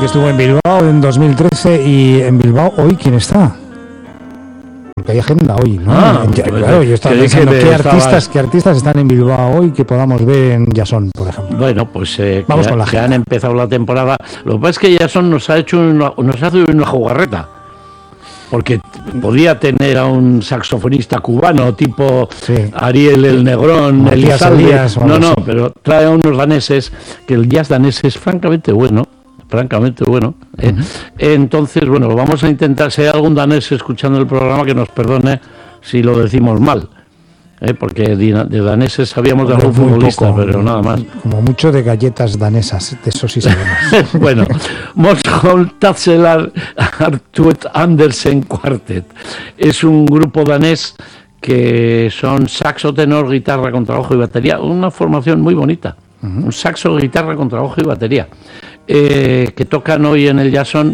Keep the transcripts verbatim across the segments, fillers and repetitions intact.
estuvo en Bilbao en dos mil trece. Y en Bilbao, ¿hoy quién está? Porque hay agenda hoy, ¿no? Ah, ya, pues claro, yo estaba que pensando que qué estaba... artistas, qué artistas están en Bilbao hoy que podamos ver en Jason, por ejemplo. Bueno, pues eh, Vamos que, con la que han empezado la temporada. Lo que pasa es que Jason nos ha hecho una, nos hace una jugarreta. Porque podía tener a un saxofonista cubano tipo sí. Ariel el Negrón, Matías Elías, no, no, sí. pero trae a unos daneses, que el jazz danés es francamente bueno, francamente bueno. ¿eh? Uh-huh. Entonces, bueno, vamos a intentar, si hay algún danés escuchando el programa, que nos perdone si lo decimos mal. ¿eh? Porque de daneses sabíamos de algún futbolista, poco, pero nada más. Como mucho de galletas danesas, de eso sí sabemos. Bueno, Mosholm Tatselar Artuet Andersen Quartet es un grupo danés que son saxo, tenor, guitarra, contrabajo y batería, una formación muy bonita. Uh-huh. Un saxo, guitarra, contrabajo y batería, eh, que tocan hoy en el Jason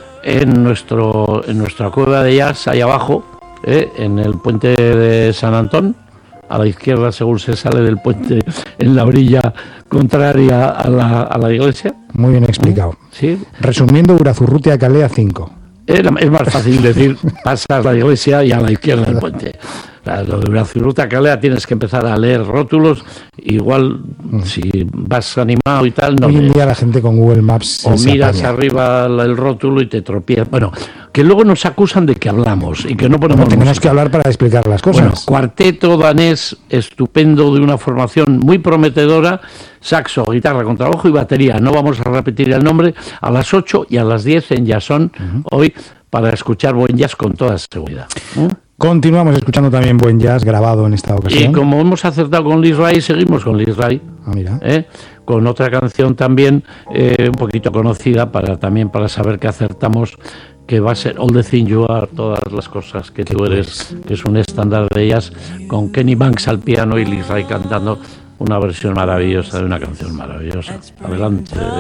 en, nuestro, en nuestra cueva de jazz, ahí abajo, eh, en el puente de San Antón. A la izquierda, según se sale del puente, en la orilla contraria a la, a la iglesia. Muy bien explicado. ¿Sí? Resumiendo, Urazurrutia Calea cinco. Era, es más fácil decir, pasas la iglesia y a la izquierda del puente. Lo de Urazurrutia Calea tienes que empezar a leer rótulos, igual mm. si vas animado y tal... No Hoy en lees. día la gente con Google Maps... O miras apaña. Arriba el rótulo y te tropiezas. Bueno, que luego nos acusan de que hablamos y que no ponemos... No, tenemos música. que hablar para explicar las cosas. Bueno, cuarteto danés estupendo, de una formación muy prometedora, saxo, guitarra, contrabajo y batería. No vamos a repetir el nombre, a las ocho y a las diez en Jason, uh-huh. hoy, para escuchar buen jazz con toda seguridad. ¿eh? Continuamos escuchando también buen jazz grabado en esta ocasión. Y como hemos acertado con Liz Ray, seguimos con Liz Ray. Ah, mira. ¿eh? Con otra canción también eh, un poquito conocida, para también para saber que acertamos, que va a ser All the Things You Are, todas las cosas que tú eres, que es un estándar de jazz, con Kenny Banks al piano y Liz Ray cantando una versión maravillosa de una canción maravillosa. Adelante.